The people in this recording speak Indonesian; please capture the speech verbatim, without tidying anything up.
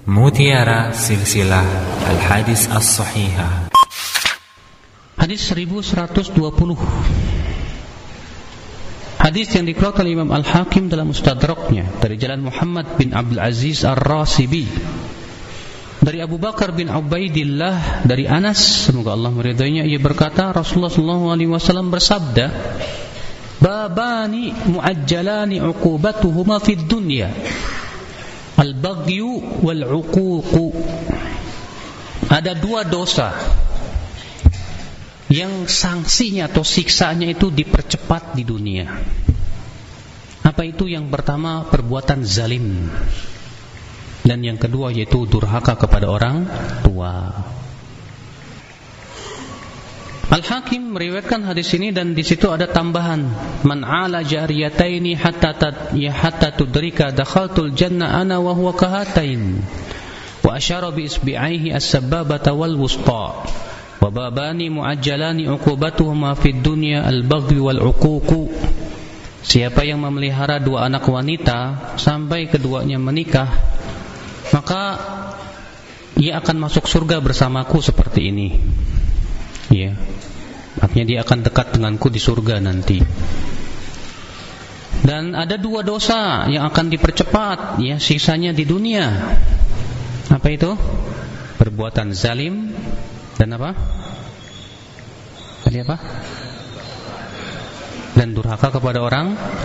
Mutiara Silsilah Al-Hadis As-Sahihah. Hadis seribu seratus dua puluh. Hadis yang dikeluarkan oleh Imam Al-Hakim dalam Mustadraknya dari jalan Muhammad bin Abdul Aziz Ar-Rasibi dari Abu Bakar bin Ubaidillah dari Anas, semoga Allah meridainya, ia berkata, Rasulullah sallallahu alaihi wasallam bersabda, babani muajjalani uqubatuhuma fid dunya, al-baghyu wal uququ. Ada dua dosa yang sanksinya atau siksanya itu dipercepat di dunia. Apa itu? Yang pertama, perbuatan zalim, dan yang kedua yaitu durhaka kepada orang tua. Al-Hakim meriwayatkan hadis ini dan di situ ada tambahan, man ala jariyataini hatta tad ya hatta tudrika dakhaltul jannah ana wa huwa kahatain, wa asyara bi isbi'aihi as-sababata wal wusta, wa babani muajjalani uqubatuhuma fid dunya al-baghy wal uquq. Siapa yang memelihara dua anak wanita sampai keduanya menikah, maka ia akan masuk surga bersamaku seperti ini. Ya, artinya dia akan dekat denganku di surga nanti. Dan ada dua dosa yang akan dipercepat, ya, siksanya di dunia. Apa itu? Perbuatan zalim dan apa? Tadi apa? Dan durhaka kepada orang